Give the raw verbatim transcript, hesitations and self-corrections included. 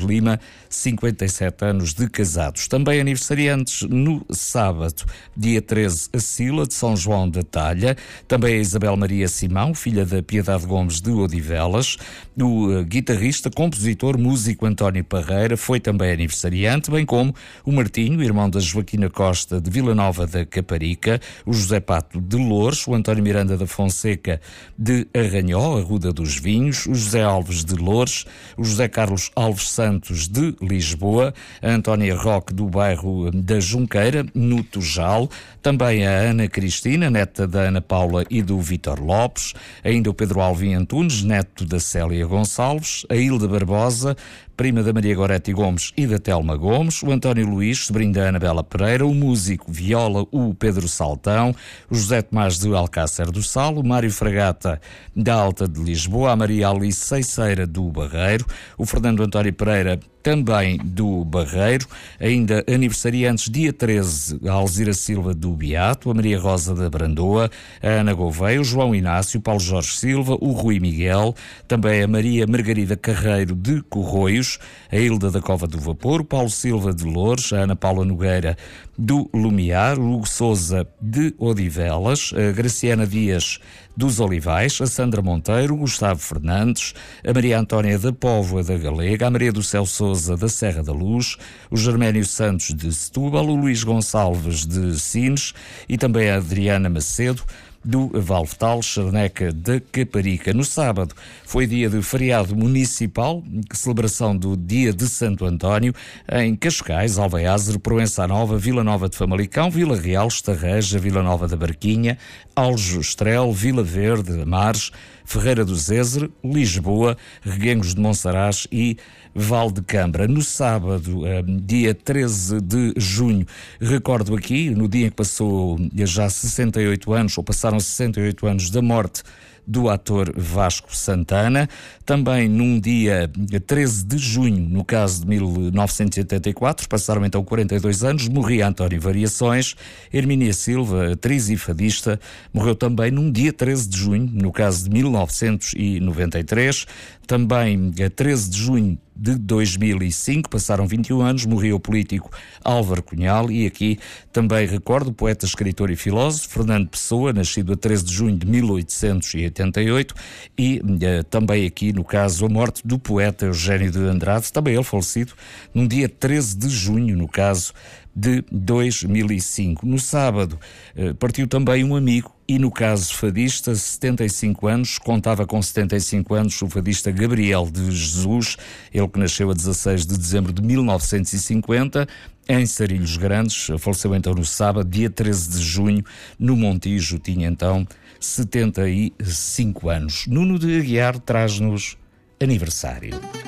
Lima, cinquenta e sete anos de casados. Também aniversariantes no sábado, dia treze, a Sila de São João da Talha, também a Isabel Maria Simão, filha da Piedade Gomes de Odivelas, o uh, guitarrista, compositor, músico António Parreira foi também aniversariante, bem como o Martinho, irmão da Joaquina Costa de Vila Nova da Caparica, o José Pato de Loures, o António Miranda da Fonseca de Arranhó, a Ruda dos Vinhos, o José Alves de Loures, o José Carlos Alves Santos de Lisboa, a Antónia Roque do bairro da Junqueira, no Tujal, também a Ana Cristina, neta da Ana Paula e do Vítor Lopes, ainda o Pedro Alvim Antunes, neto da Célia Gonçalves, a Hilda Barbosa, prima da Maria Goretti Gomes e da Telma Gomes, o António Luís, sobrinho da Anabela Pereira, o músico viola, o Pedro Saltão, o José Tomás de Alcácer do Sal, o Mário Fragata da Alta de Lisboa, a Maria Alice Ceiceira do Barreiro, o Fernando António Pereira também do Barreiro, ainda aniversariantes dia treze, a Alzira Silva do Beato, a Maria Rosa da Brandoa, a Ana Gouveia, o João Inácio, o Paulo Jorge Silva, o Rui Miguel, também a Maria Margarida Carreiro de Corroios, a Hilda da Cova do Vapor, o Paulo Silva de Loures, a Ana Paula Nogueira do Lumiar, o Hugo Souza de Odivelas, a Graciana Dias dos Olivais, a Sandra Monteiro, o Gustavo Fernandes, a Maria Antónia da Póvoa da Galega, a Maria do Céu Souza da Serra da Luz, o Germénio Santos de Setúbal, o Luís Gonçalves de Sines e também a Adriana Macedo do Valvetal, Charneca da Caparica. No sábado foi dia de feriado municipal, celebração do dia de Santo António, em Cascais, Alveiazer, Proença Nova, Vila Nova de Famalicão, Vila Real, Estarreja, Vila Nova da Barquinha, Aljo Estrel, Vila Verde, Mares, Ferreira do Zezer, Lisboa, Reguengos de Monsaraz e Valdecambra. No sábado, dia treze de junho, recordo aqui, no dia em que passou já sessenta e oito anos, ou passaram sessenta e oito anos da morte do ator Vasco Santana. Também num dia treze de junho, no caso de mil novecentos e oitenta e quatro, passaram então quarenta e dois anos, morria António Variações. Hermínia Silva, atriz e fadista, morreu também num dia treze de junho, no caso de mil novecentos e noventa e três. Também a treze de junho de dois mil e cinco, passaram vinte e um anos, morreu o político Álvaro Cunhal. E aqui também recordo o poeta, escritor e filósofo Fernando Pessoa, nascido a treze de junho de mil oitocentos e oitenta e oito, e uh, também aqui, no caso, a morte do poeta Eugênio de Andrade, também ele falecido, num dia treze de junho, no caso de dois mil e cinco. No sábado, uh, partiu também um amigo, e no caso fadista, setenta e cinco anos, contava com setenta e cinco anos o fadista Gabriel de Jesus, ele que nasceu a dezasseis de dezembro de mil novecentos e cinquenta, em Sarilhos Grandes, faleceu então no sábado, dia treze de junho, no Montijo, tinha então setenta e cinco anos. Nuno de Aguiar traz-nos aniversário.